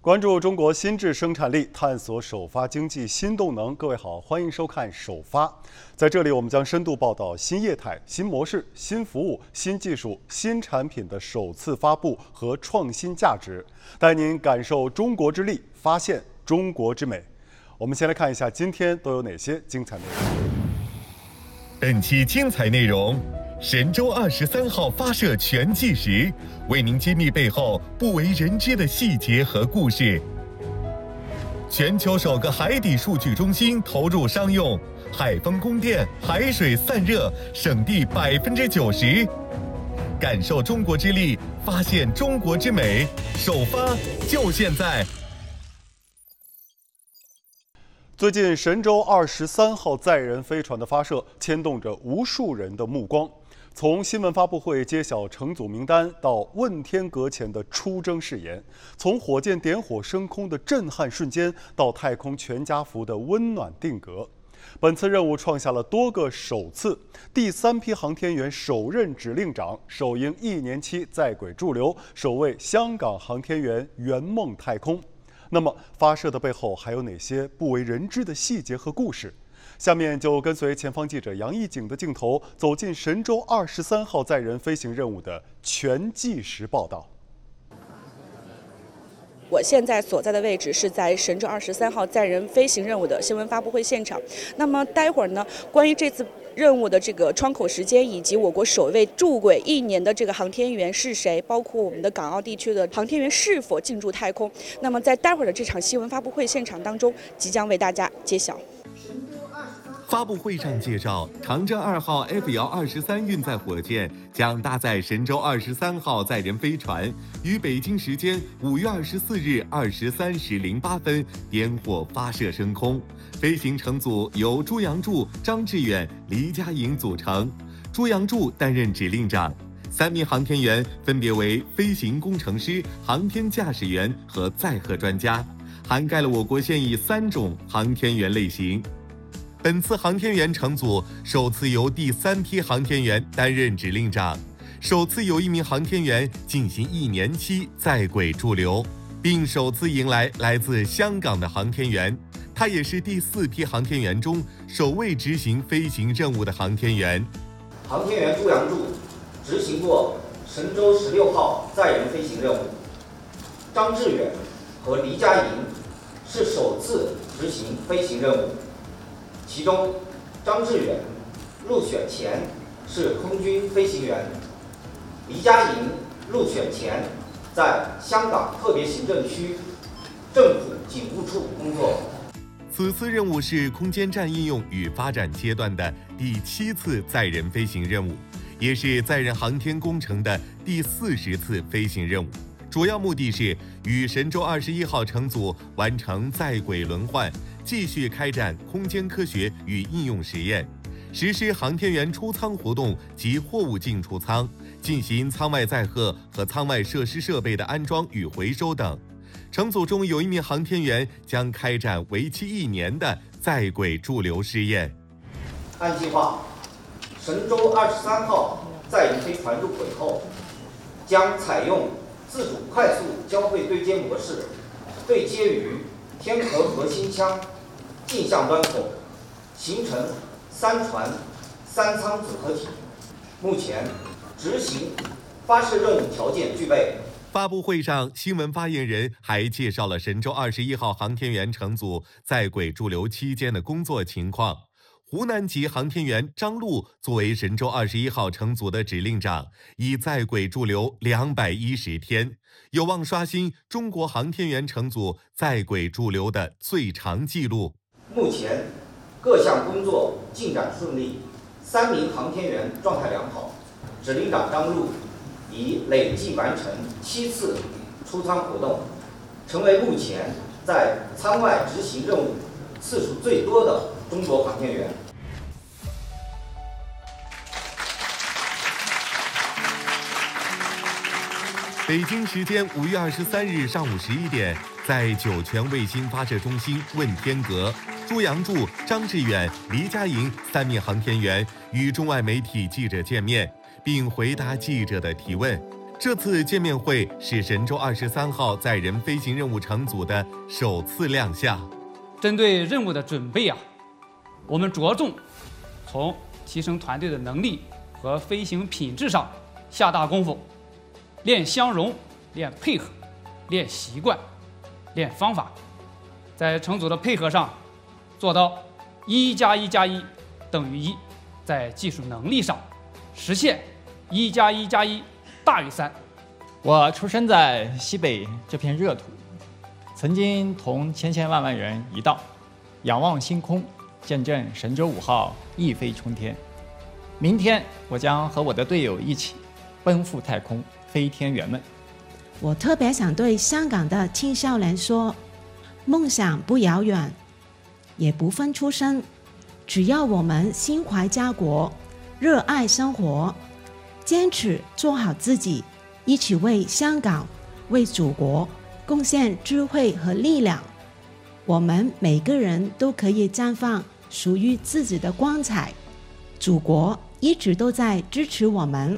关注中国新质生产力，探索首发经济新动能。各位好，欢迎收看首发。在这里，我们将深度报道新业态、新模式、新服务、新技术、新产品的首次发布和创新价值，带您感受中国之力，发现中国之美。我们先来看一下今天都有哪些精彩内容。 本期精彩内容：神舟23号发射全计时，为您揭秘背后不为人知的细节和故事。全球首个海底数据中心投入商用，海风供电，海水散热，省地90%。感受中国之力，发现中国之美，首发就现在！ 最近，神舟23号载人飞船的发射牵动着无数人的目光。从新闻发布会揭晓乘组名单到问天阁前的出征誓言，从火箭点火升空的震撼瞬间到太空全家福的温暖定格，本次任务创下了多个首次。第3批航天员首任指令长，首迎1年期在轨驻留，首为香港航天员圆梦太空。那么，发射的背后还有哪些不为人知的细节和故事？下面就跟随前方记者杨一景的镜头，走进神舟23号载人飞行任务的全计时报道。 我现在所在的位置是在神舟23号载人飞行任务的新闻发布会现场。那么待会儿呢，关于这次任务的这个窗口时间，以及我国首位驻轨1年的这个航天员是谁，包括我们的港澳地区的航天员是否进驻太空，那么在待会儿的这场新闻发布会现场当中，即将为大家揭晓。 发布会上介绍，长征2号 F-23运载火箭将搭载神舟23号载人飞船，于北京时间5月24日23时08分点火发射升空。飞行乘组由朱杨柱、张志远、黎佳颖组成，朱杨柱担任指令长。3名航天员分别为飞行工程师、航天驾驶员和载荷专家，涵盖了我国现役3种航天员类型。本次航天员乘组首次由第3批航天员担任指令长，首次有1名航天员进行1年期在轨驻留，并首次迎来来自香港的航天员。他也是第4批航天员中首位执行飞行任务的航天员。 航天员朱杨柱执行过神舟16号载人飞行任务，张志远和黎佳颖是首次执行飞行任务。其中，张志远入选前是空军飞行员，黎佳颖入选前在香港特别行政区政府警务处工作。 此次任务是空间站应用与发展阶段的第7次载人飞行任务，也是载人航天工程的第40次飞行任务。主要目的是与神舟21号乘组完成在轨轮换，继续开展空间科学与应用实验，实施航天员出舱活动及货物进出舱，进行舱外载荷和舱外设施设备的安装与回收等。乘组中有1名航天员将开展为期1年的在轨驻留试验。 按计划，神舟23号载人飞船入轨后，将采用自主快速交会对接模式，对接于天河核心舱镜像端口，形成3船3舱组合体。目前执行发射任务条件具备。 发布会上，新闻发言人还介绍了神舟21号航天员乘组在轨驻留期间的工作情况。湖南籍航天员张璐作为神舟21号乘组的指令长，已在轨驻留210天，有望刷新中国航天员乘组在轨驻留的最长纪录。 目前各项工作进展顺利，3名航天员状态良好。指令长张璐已累计完成7次出舱活动，成为目前在舱外执行任务次数最多的中国航天员。 北京时间5月23日上午11点，在酒泉卫星发射中心问天阁，朱杨柱、张志远、黎佳颖3名航天员与中外媒体记者见面，并回答记者的提问。 这次见面会是神舟23号载人飞行任务乘组的首次亮相。 针对任务的准备我们着重从提升团队的能力和飞行品质上下大功夫，练相容，练配合，练习惯，练方法，在乘组的配合上做到1+1+1等于1，在技术能力上实现1+1+1大于3。 我出生在西北这片热土，曾经同千千万万人一道，仰望星空，见证神舟5号一飞冲天。明天我将和我的队友一起奔赴太空，飞天圆梦。 我特别想对香港的青少年说，梦想不遥远，也不分出身，只要我们心怀家国，热爱生活，坚持做好自己，一起为香港、为祖国贡献智慧和力量，我们每个人都可以绽放属于自己的光彩。祖国一直都在支持我们。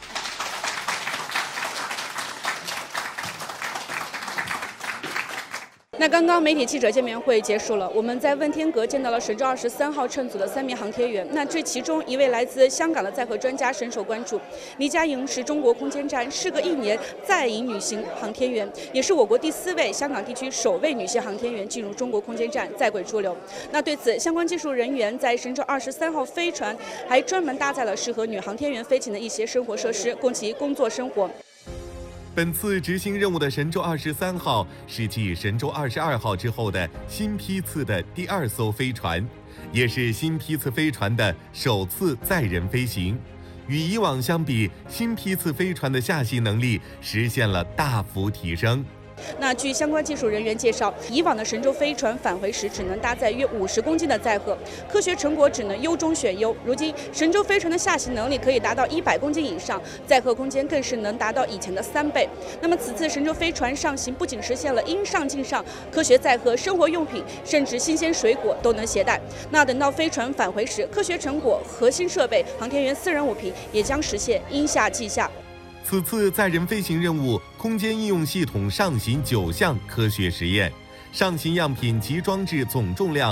那刚刚媒体记者见面会结束了，我们在问天阁见到了神舟23号乘组的3名航天员。那这其中一位来自香港的载荷专家深受关注，黎佳莹是中国空间站时隔1年载银女性航天员，也是我国第4位香港地区首位女性航天员进入中国空间站在轨驻留。那对此，相关技术人员在神舟23号飞船还专门搭载了适合女航天员飞行的一些生活设施，供其工作生活。 本次执行任务的神舟23号是继神舟22号之后的新批次的第2艘飞船，也是新批次飞船的首次载人飞行。与以往相比，新批次飞船的下行能力实现了大幅提升。 那据相关技术人员介绍，以往的神舟飞船返回时只能搭载约50公斤的载荷，科学成果只能优中选优。如今，神舟飞船的下行能力可以达到100公斤以上，载荷空间更是能达到以前的3倍。那么此次神舟飞船上行不仅实现了应上尽上，科学载荷、生活用品，甚至新鲜水果都能携带。那等到飞船返回时，科学成果、核心设备、航天员私人物品也将实现应下尽下。 此次载人飞行任务，空间应用系统上行9项科学实验，上行样品及装置总重量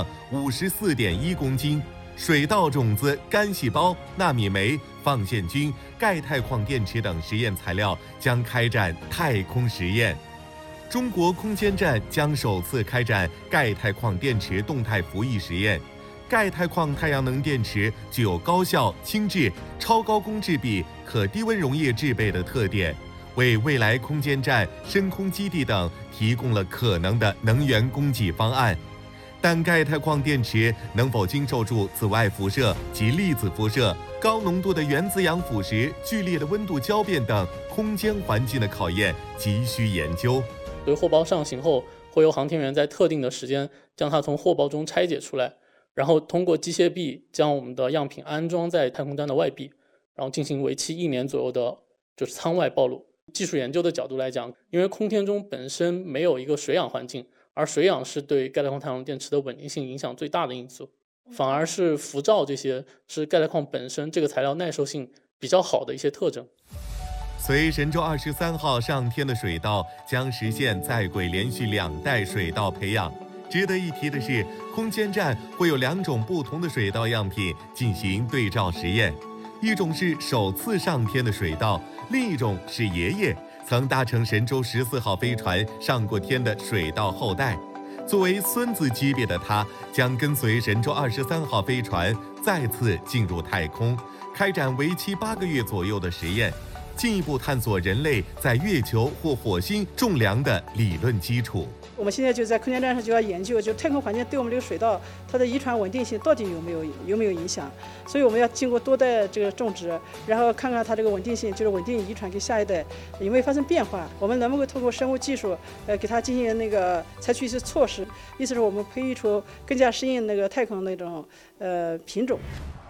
54.1公斤，水稻种子、干细胞、纳米酶、放线菌、钙钛矿电池等实验材料将开展太空实验。中国空间站将首次开展钙钛矿电池动态服役实验。钙钛矿太阳能电池具有高效、轻质、超高公制比、可低温溶液制备的特点，为未来空间站、深空基地等提供了可能的能源供给方案。但钙钛矿电池能否经受住紫外辐射及粒子辐射、高浓度的原子氧腐蚀、剧烈的温度交变等空间环境的考验，急需研究。 对货包上行后，会由航天员在特定的时间将它从货包中拆解出来，然后通过机械臂将我们的样品安装在太空站的外壁，然后进行为期1年左右的舱外暴露。技术研究的角度来讲，因为空天中本身没有一个水氧环境，而水氧是对钙钛矿太阳能电池的稳定性影响最大的因素，反而是辐照这些是钙钛矿本身这个材料耐受性比较好的一些特征。 随神舟23号上天的水稻将实现在轨连续2代水稻培养。值得一提的是，空间站会有2种不同的水稻样品进行对照实验，一种是首次上天的水稻，另一种是爷爷曾搭乘神舟14号飞船上过天的水稻后代。作为孙子级别的他，将跟随神舟23号飞船再次进入太空，开展为期8个月左右的实验，进一步探索人类在月球或火星种粮的理论基础。 我们现在就在空间站上就要研究，就太空环境对我们这个水稻它的遗传稳定性到底有没有影响，所以我们要经过多代这个种植，然后看看它这个稳定性，就是稳定遗传给下一代有没有发生变化，我们能不能通过生物技术给它进行采取一些措施，意思是我们培育出更加适应太空那种品种。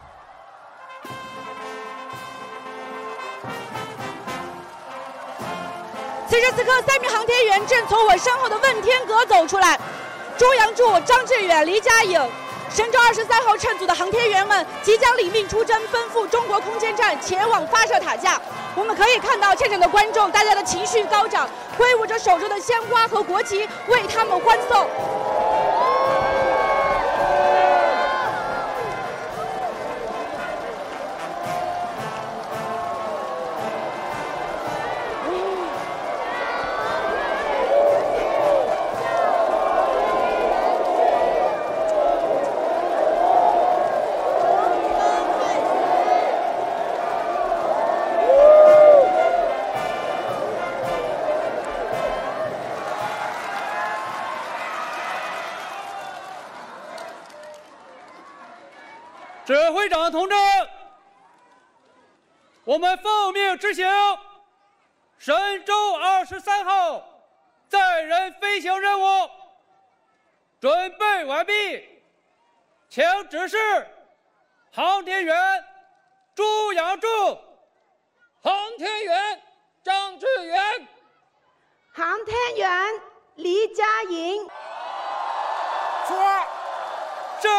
此时此刻，3名航天员正从我身后的问天阁走出来，朱杨柱、张志远、黎佳颖神舟23号乘组的航天员们即将领命出征，奔赴中国空间站，前往发射塔架。我们可以看到现场的观众，大家的情绪高涨，挥舞着手中的鲜花和国旗，为他们欢送。 指挥长同志，我们奉命执行神舟23号载人飞行任务，准备完毕，请指示航天员朱杨柱、航天员张志远、 航天员黎佳莹。 是。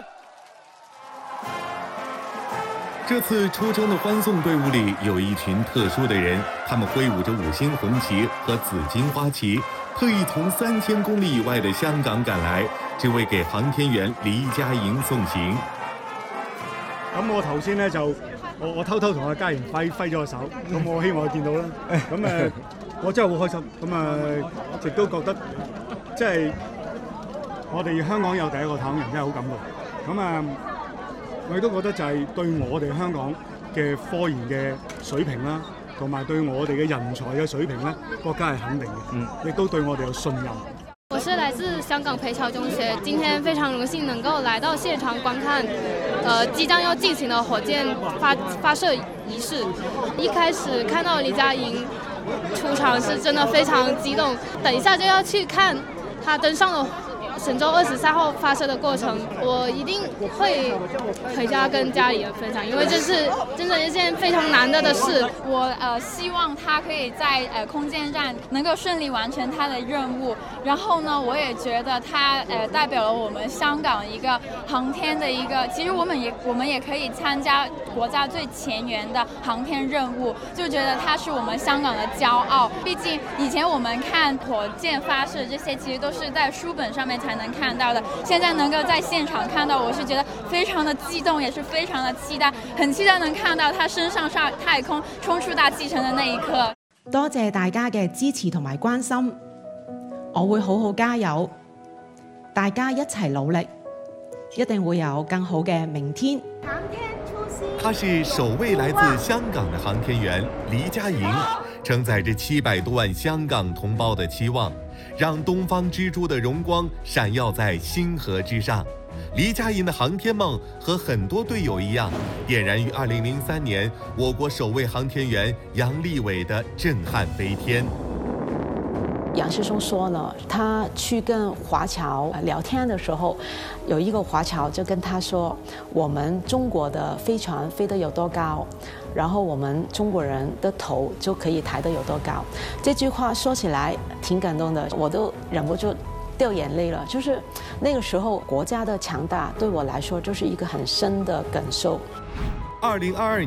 这次出征的欢送队伍里有一群特殊的人，他们挥舞着5星红旗和紫金花旗，特意从3000公里以外的香港趕來，只為給航天員黎佳瑩送行。 咁我頭先咧就我偷偷同阿嘉瑩揮咗個手，咁我希望佢見到啦。咁我真係好開心，咁亦都覺得即係我哋香港有第一個太空人，真係好感動。咁我亦都覺得就係對我哋香港嘅科研嘅水平啦，同埋對我哋嘅人才嘅水平咧，國家係肯定嘅，亦都對我哋有信任。 我是來自香港培僑中學，今天非常榮幸能夠來到現場觀看，即將要進行的火箭發射儀式。一開始看到黎佳瑩出場是真的非常激動，等一下就要去看她登上了神舟23號發射的過程，我一定會回家跟家裡人分享，因為這是真的一件非常難得的事。 我希望他可以在空間站能夠順利完成他的任務。然後呢，我也覺得他代表了我們香港一個航天的一個，其實我們也可以參加國家最前沿的航天任務，就覺得他是我們香港的驕傲。畢竟以前我們看火箭發射這些，其實都是在書本上面才能看到的，現在能夠在現場看到，我是覺得非常的激動，也是非常的期待，很期待能看到他升上太空，衝出大氣層的那一刻。 多謝大家嘅支持同埋關心，我會好好加油，大家一齊努力，一定會有更好嘅明天。 他是首位來自香港的航天員黎佳瑩，承載着700多萬香港同胞的期望，讓東方之珠的榮光閃耀在星河之上。黎佳瑩的航天夢和很多隊友一樣，點燃於2003年我國首位航天員楊利偉的震撼飛天。 楊師兄說了，他去跟華僑聊天的時候，有一個華僑就跟他說，我們中國的飛船飛得有多高，然後我們中國人的頭就可以抬得有多高。這句話說起來挺感動的，我都忍不住掉眼淚了。就是那個時候國家的強大對我來說就是一個很深的感受。 2022